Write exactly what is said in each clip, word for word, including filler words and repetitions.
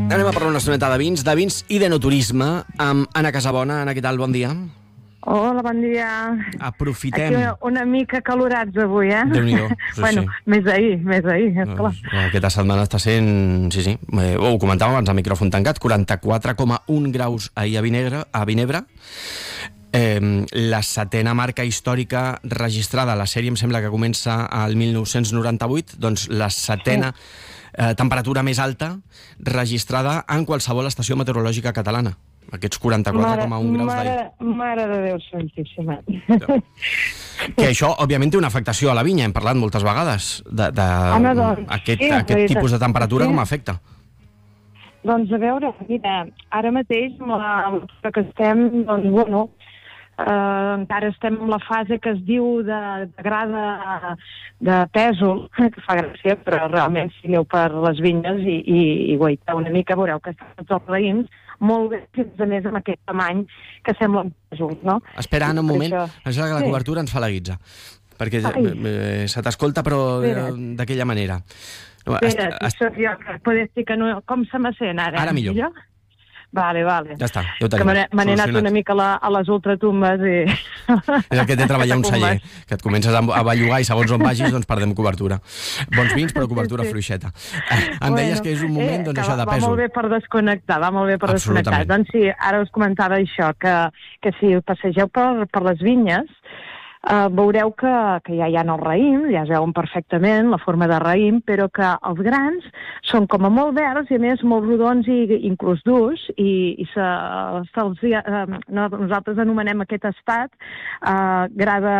Anem a parlar una estoneta de vins, de vins i d'enoturisme amb Anna Casabona. Anna, què tal? Bon dia. Hola, bon dia. Aprofitem... Aquí una, una mica calorats avui, eh? Déu-n'hi-do. Sí, bueno, sí. més ahir, més ahir, esclar. Doncs, aquesta setmana està sent... Sí, sí, eh, ho comentàvem abans al micròfon tancat, quaranta-quatre coma un graus ahir a Vinebre, a Vinebre. Eh, la setena marca històrica registrada, la sèrie em sembla que comença al mil nou-cents noranta-vuit, doncs la setena eh, temperatura més alta registrada en qualsevol estació meteorològica catalana. Aquests quaranta-quatre coma un graus d'ahir. Mare, mare de Déu santíssima. Que això, òbviament, té una afectació a la vinya. Hem parlat moltes vegades de, de Home, doncs, aquest, sí, aquest veritat. tipus de temperatura, Sí. com afecta. Doncs a veure, mira, ara mateix, amb la amb que estem, doncs, bueno, eh, encara estem en la fase que es diu de, de gra de, de pèsol, que fa gràcia, però realment si aneu per les vinyes i, i, i guaitar una mica, veureu que estan tots els raïms molt bé, fins a més amb aquest tamany que semblen pèsols, no? Espera, Anna, un moment. Això... Em sembla que la Sí. cobertura ens fa la guitza. Perquè Ai. eh, se t'escolta, però eh, Espera't. d'aquella manera. No, Espera, est- est- soc jo, que poder dir que no... Com se me sent ara? Ara millor. Millor? Vale, vale. Ja està, ja ho Que tenim. me n'he me n'he anat solucionat. una mica a, la, a les ultratumbes i... És el que té treballar un celler, que et comences a, a bellugar i segons on vagis doncs perdem cobertura. Bons vins, però cobertura Sí, sí. fluixeta. Eh, em deies que és un moment, doncs, que això va, de va pèsol. molt bé per desconnectar, va molt bé per Absolutament. desconnectar. Doncs sí, ara us comentava això, que, que si passegeu per, per les vinyes, Uh, veureu que, que ja hi ha els raïms, ja es veuen perfectament la forma de raïm, però que els grans són com a molt verds i a més molt rodons i inclús durs, i, i se, se'ls, uh, no, nosaltres anomenem aquest estat uh, gra de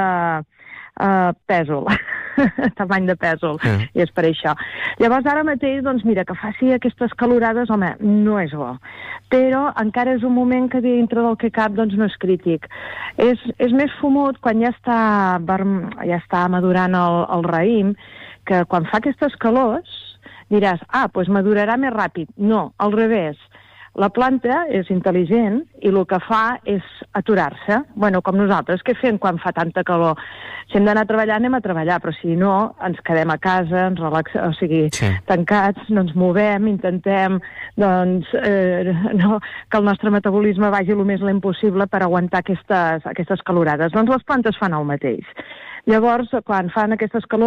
uh, pèsol, tamany de pèsol, Sí. i és per això. Llavors ara mateix, doncs mira, que faci aquestes calorades, home, no és bo, però encara és un moment que dintre del que cap doncs no és crític. És, és més fumut quan ja està, verm- ja està madurant el, el raïm, que quan fa aquestes calors diràs, ah, doncs madurarà més ràpid. No, al revés. La planta és intel·ligent i el que fa és aturar-se. Bueno, com nosaltres, què fem quan fa tanta calor? Si hem d'anar a treballar, anem a treballar, però si no, ens quedem a casa, ens relaxem, o sigui, Sí. tancats, no ens movem, intentem doncs, eh, no, que el nostre metabolisme vagi el més lent possible per aguantar aquestes, aquestes calorades. Doncs les plantes fan el mateix. Llavors, quan fan aquestes calors,